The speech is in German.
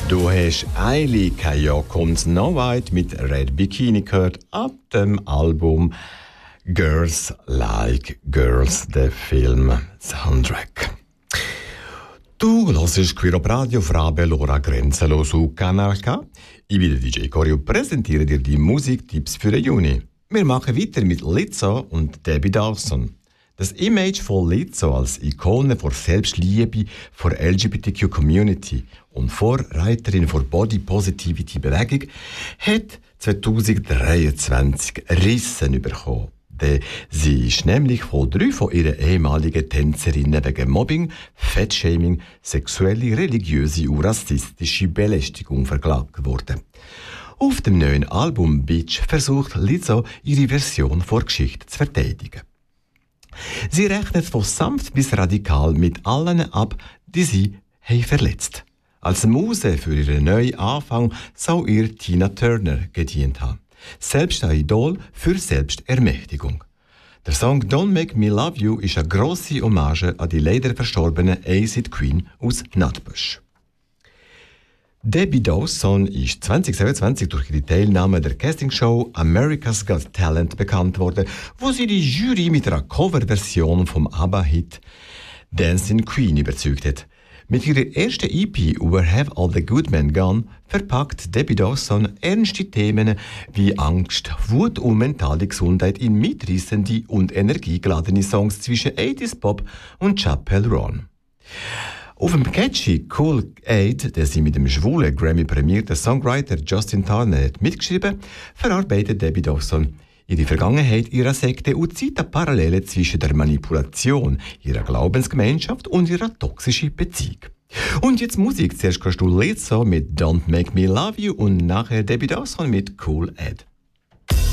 Du hast eilig, ja kommt noch weit mit Red Bikini gehört ab dem Album Girls Like Girls, der Film Soundtrack. Du hörst Queer op Radio auf Rabelora Grenzenlos auf Kanal K. Ich bin der DJ Cory und präsentiere dir die Musiktipps für den Juni. Wir machen weiter mit Lizzo und Debbie Dawson. Das Image von Lizzo als Ikone vor Selbstliebe, vor LGBTQ-Community und Vorreiterin vor Body-Positivity-Bewegung hat 2023 Rissen bekommen. Sie ist nämlich von 3 von ihren ehemaligen Tänzerinnen wegen Mobbing, Fettshaming, sexuelle, religiöse und rassistische Belästigung verklagt worden. Auf dem neuen Album Bitch versucht Lizzo, ihre Version vor Geschichte zu verteidigen. Sie rechnet von sanft bis radikal mit allen ab, die sie verletzt. Als Muse für ihren neuen Anfang soll ihr Tina Turner gedient haben. Selbst ein Idol für Selbstermächtigung. Der Song Don't Make Me Love You ist eine grosse Hommage an die leider verstorbene Acid Queen aus Nutbush. Debbie Dawson ist 2027 durch ihre Teilnahme der Castingshow America's Got Talent bekannt worden, wo sie die Jury mit einer Coverversion vom ABBA-Hit Dancing Queen überzeugt hat. Mit ihrer ersten EP Where Have All the Good Men Gone verpackt Debbie Dawson ernste Themen wie Angst, Wut und mentale Gesundheit in mitreissende und energiegeladene Songs zwischen 80s Pop und Chappell Roan. Auf dem catchy Cool Aid, der sie mit dem schwulen Grammy-prämierten Songwriter Justin Turner hat mitgeschrieben, verarbeitet Debbie Dawson ihre Vergangenheit ihrer Sekte und zieht eine Parallele zwischen der Manipulation ihrer Glaubensgemeinschaft und ihrer toxischen Beziehung. Und jetzt Musik. Zuerst kannst du Lizzo mit Don't Make Me Love You und nachher Debbie Dawson mit Cool Aid.